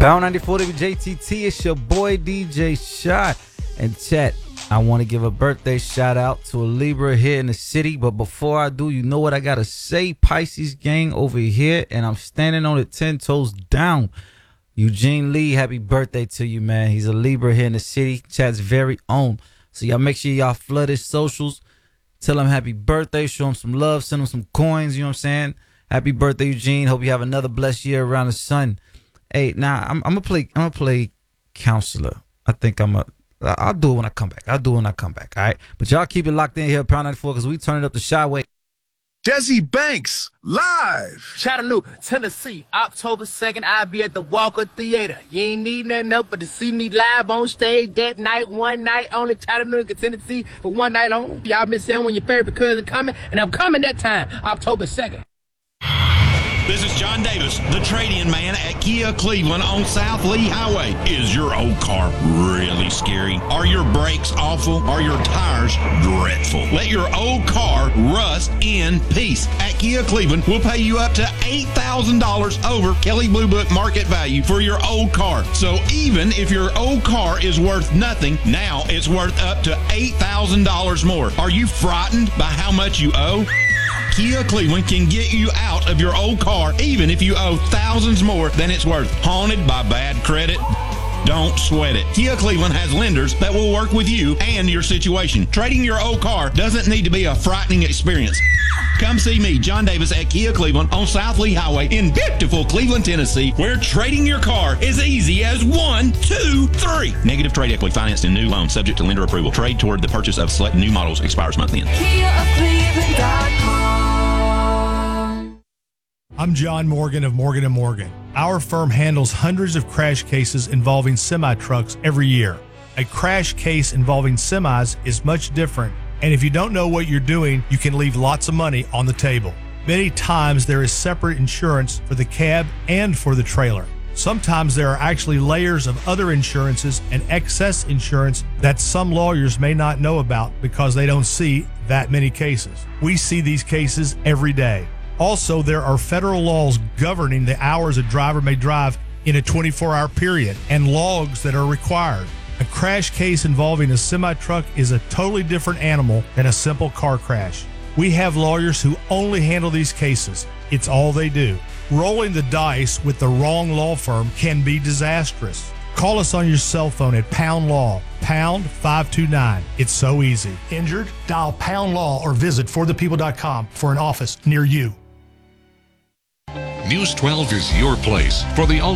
Pound 94 WJTT, it's your boy DJ Shot. And chat, I want to give a birthday shout out to a Libra here in the city. But before I do, you know what I got to say, Pisces gang over here. And I'm standing on it 10 toes down. Eugene Lee, happy birthday to you, man. He's a Libra here in the city, chat's very own. So y'all make sure y'all flood his socials. Tell him happy birthday, show him some love, send him some coins, you know what I'm saying? Happy birthday, Eugene. Hope you have another blessed year around the sun. Hey, now I'm gonna play counselor. I think I'll do it when I come back. All right. But y'all keep it locked in here, Pound 94, because we turn it up the Shyway. Jesse Banks, live. Chattanooga, Tennessee, October 2nd, I'll be at the Walker Theater. You ain't need nothing else but to see me live on stage that night, one night only, Chattanooga, Tennessee, for one night only. Y'all been saying when your favorite cousin coming, and I'm coming that time, October 2nd. This is John Davis, the trade-in man at Kia Cleveland on South Lee Highway. Is your old car really scary? Are your brakes awful? Are your tires dreadful? Let your old car rust in peace. At Kia Cleveland, we'll pay you up to $8,000 over Kelley Blue Book market value for your old car. So even if your old car is worth nothing, now it's worth up to $8,000 more. Are you frightened by how much you owe? Kia Cleveland can get you out of your old car even if you owe thousands more than it's worth. Haunted by bad credit? Don't sweat it. Kia Cleveland has lenders that will work with you and your situation. Trading your old car doesn't need to be a frightening experience. Come see me, John Davis, at Kia Cleveland on South Lee Highway in beautiful Cleveland, Tennessee, where trading your car is easy as 1, 2, 3. Negative trade equity financed in new loans subject to lender approval. Trade toward the purchase of select new models expires month end. KiaofCleveland.com. I'm John Morgan of Morgan & Morgan. Our firm handles hundreds of crash cases involving semi-trucks every year. A crash case involving semis is much different, and if you don't know what you're doing, you can leave lots of money on the table. Many times there is separate insurance for the cab and for the trailer. Sometimes there are actually layers of other insurances and excess insurance that some lawyers may not know about because they don't see that many cases. We see these cases every day. Also, there are federal laws governing the hours a driver may drive in a 24-hour period and logs that are required. A crash case involving a semi-truck is a totally different animal than a simple car crash. We have lawyers who only handle these cases. It's all they do. Rolling the dice with the wrong law firm can be disastrous. Call us on your cell phone at Pound Law, pound 529. It's so easy. Injured? Dial Pound Law or visit forthepeople.com for an office near you. News 12 is your place for the